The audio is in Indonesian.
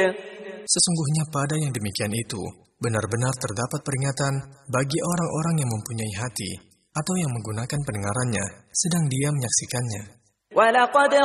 Sesungguhnya pada yang demikian itu, benar-benar terdapat peringatan bagi orang-orang yang mempunyai hati atau yang menggunakan pendengarannya sedang dia menyaksikannya. وَلَقَدْ